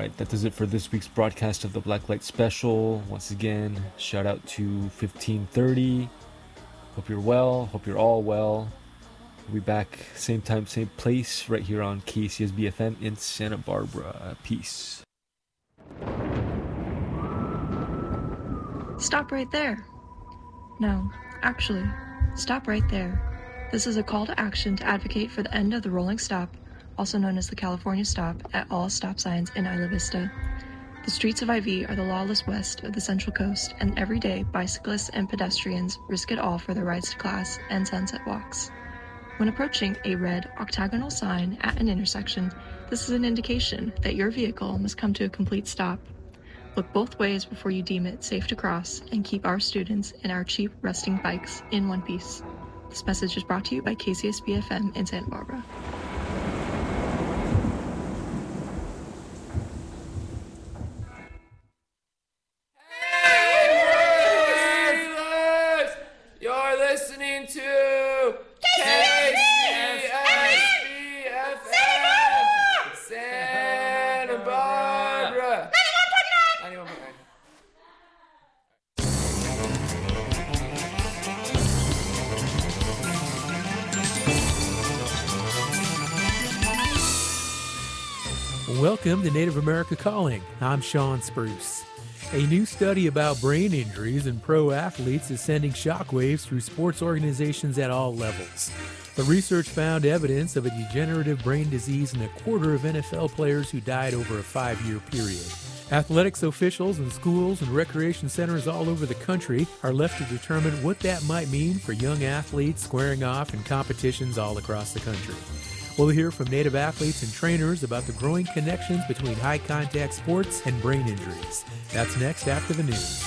right, that does it for this week's broadcast of the Blacklight Special. Once again, shout out to 1530. Hope you're well. Hope you're all well. We'll be back same time, same place, right here on KCSB FM in Santa Barbara. Peace. Stop right there. No, actually, stop right there. This is a call to action to advocate for the end of the rolling stop, also known as the California stop, at all stop signs in Isla Vista. The streets of IV are the lawless west of the Central Coast, and every day bicyclists and pedestrians risk it all for their rides to class and sunset walks. When approaching a red octagonal sign at an intersection, this is an indication that your vehicle must come to a complete stop. Look both ways before you deem it safe to cross, and keep our students and our cheap resting bikes in one piece. This message is brought to you by KCSB FM in Santa Barbara. You're listening to KCSB FM, Santa Barbara. 91.9. Welcome to Native America Calling. I'm Sean Spruce. A new study about brain injuries in pro athletes is sending shockwaves through sports organizations at all levels. The research found evidence of a degenerative brain disease in a quarter of NFL players who died over a 5-year period. Athletics officials in schools and recreation centers all over the country are left to determine what that might mean for young athletes squaring off in competitions all across the country. We'll hear from Native athletes and trainers about the growing connections between high-contact sports and brain injuries. That's next after the news.